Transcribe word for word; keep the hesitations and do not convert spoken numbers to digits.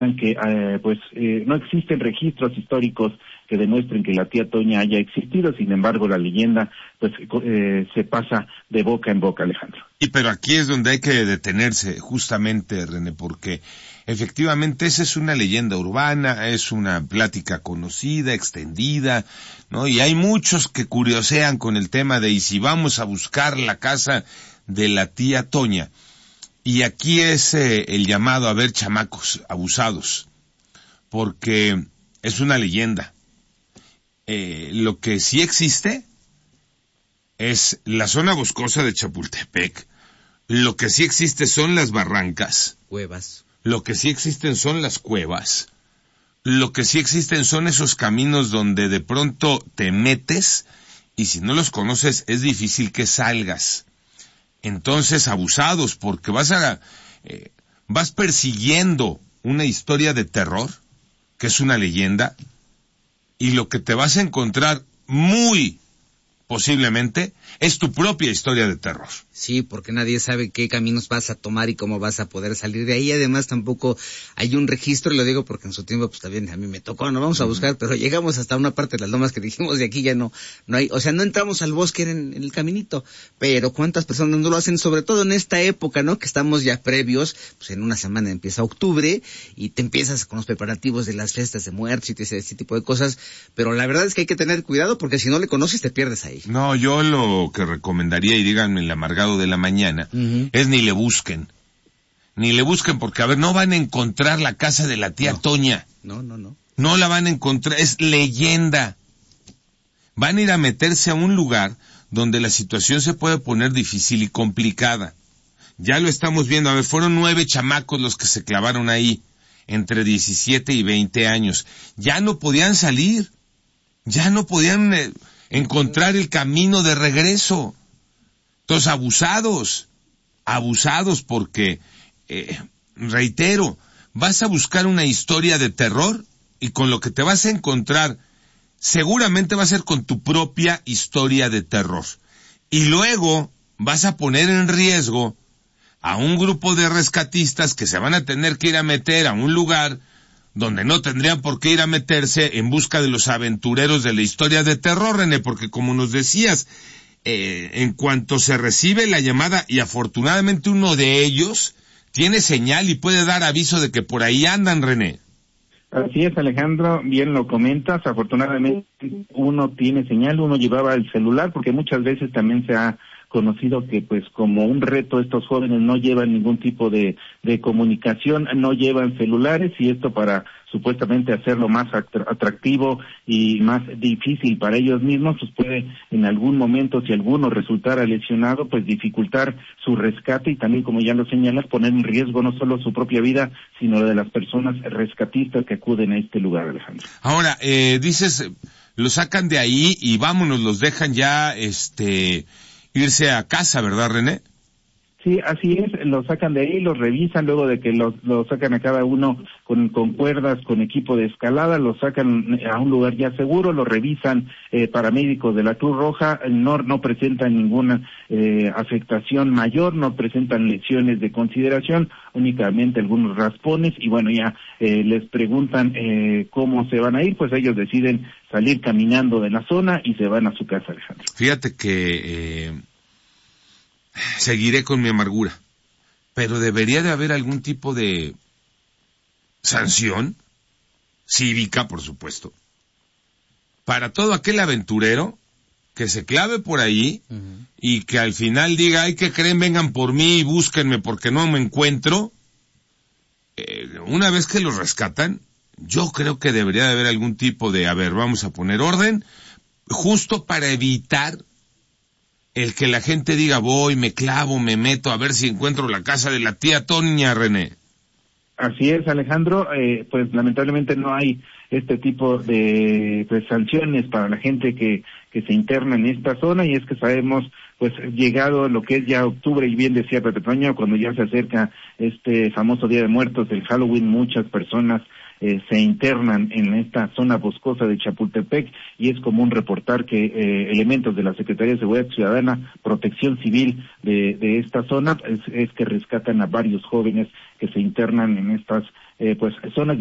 que eh, pues eh, no existen registros históricos que demuestren que la tía Toña haya existido. Sin embargo, la leyenda pues eh, se pasa de boca en boca, Alejandro. Y pero aquí es donde hay que detenerse, justamente, René, porque efectivamente esa es una leyenda urbana, es una plática conocida, extendida, ¿no? Y hay muchos que curiosean con el tema de, ¿y si vamos a buscar la casa de la tía Toña? Y aquí es eh, el llamado a ver chamacos abusados, porque es una leyenda. Eh, lo que sí existe es la zona boscosa de Chapultepec. Lo que sí existe son las barrancas. Cuevas. Lo que sí existen son las cuevas. Lo que sí existen son esos caminos donde de pronto te metes y si no los conoces es difícil que salgas. Entonces, abusados, porque vas a, eh, vas persiguiendo una historia de terror, que es una leyenda, y lo que te vas a encontrar muy posiblemente es tu propia historia de terror. Sí, porque nadie sabe qué caminos vas a tomar y cómo vas a poder salir de ahí. Además, tampoco hay un registro, y lo digo porque en su tiempo, pues también a mí me tocó, no vamos a buscar, uh-huh. pero llegamos hasta una parte de las lomas que dijimos, de aquí ya no, no hay, o sea, no entramos al bosque en, en el caminito, pero cuántas personas no lo hacen, sobre todo en esta época, ¿no? Que estamos ya previos, pues en una semana empieza octubre, y te empiezas con los preparativos de las fiestas de muertos y ese, ese tipo de cosas, pero la verdad es que hay que tener cuidado, porque si no le conoces, te pierdes ahí. No, yo lo que recomendaría, y díganme el amargado de la mañana, uh-huh. es ni le busquen. Ni le busquen porque, a ver, no van a encontrar la casa de la tía no. Toña. No, no, no. No la van a encontrar, es leyenda. Van a ir a meterse a un lugar donde la situación se puede poner difícil y complicada. Ya lo estamos viendo, a ver, fueron nueve chamacos los que se clavaron ahí, entre diecisiete y veinte años. Ya no podían salir, ya no podían eh, encontrar el camino de regreso. Entonces, abusados, abusados porque, eh, reitero, vas a buscar una historia de terror y con lo que te vas a encontrar, seguramente va a ser con tu propia historia de terror. Y luego vas a poner en riesgo a un grupo de rescatistas que se van a tener que ir a meter a un lugar donde no tendrían por qué ir a meterse en busca de los aventureros de la historia de terror, René, porque como nos decías, Eh, en cuanto se recibe la llamada, y afortunadamente uno de ellos tiene señal y puede dar aviso de que por ahí andan, René. Así es, Alejandro, bien lo comentas, afortunadamente uno tiene señal, uno llevaba el celular, porque muchas veces también se ha conocido que pues como un reto estos jóvenes no llevan ningún tipo de, de comunicación, no llevan celulares, y esto para supuestamente hacerlo más atractivo y más difícil para ellos mismos, pues puede en algún momento, si alguno resultara lesionado, pues dificultar su rescate y también, como ya lo señalas, poner en riesgo no solo su propia vida, sino la de las personas rescatistas que acuden a este lugar, Alejandro. Ahora, eh, dices, lo sacan de ahí y vámonos, los dejan ya, este, irse a casa, ¿verdad, René? Sí, así es, lo sacan de ahí, los revisan, luego de que lo, lo sacan a cada uno con, con cuerdas, con equipo de escalada, lo sacan a un lugar ya seguro, lo revisan eh, paramédicos de la Cruz Roja, no, no presentan ninguna eh, afectación mayor, no presentan lesiones de consideración, únicamente algunos raspones, y bueno, ya eh, les preguntan eh, cómo se van a ir, pues ellos deciden salir caminando de la zona y se van a su casa, Alejandro. Fíjate que eh, seguiré con mi amargura, pero debería de haber algún tipo de sanción cívica, por supuesto, para todo aquel aventurero que se clave por ahí uh-huh. y que al final diga, ay, ¿qué creen? Vengan por mí y búsquenme porque no me encuentro. Eh, una vez que los rescatan, yo creo que debería de haber algún tipo de, a ver, vamos a poner orden, justo para evitar el que la gente diga, voy, me clavo, me meto a ver si encuentro la casa de la tía Toña, René. Así es, Alejandro, eh, pues lamentablemente no hay este tipo de pues, sanciones para la gente que, que se interna en esta zona, y es que sabemos, pues llegado lo que es ya octubre, y bien decía Pepe Toño, cuando ya se acerca este famoso Día de Muertos, el Halloween, muchas personas Eh, se internan en esta zona boscosa de Chapultepec, y es común reportar que eh, elementos de la Secretaría de Seguridad Ciudadana, Protección Civil de, de esta zona, es, es que rescatan a varios jóvenes que se internan en estas eh, pues zonas